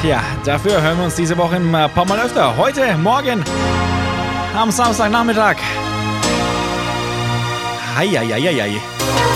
Ja, dafür hören wir uns diese Woche ein paar Mal öfter. Heute, morgen, am Samstagnachmittag. Heieieiei.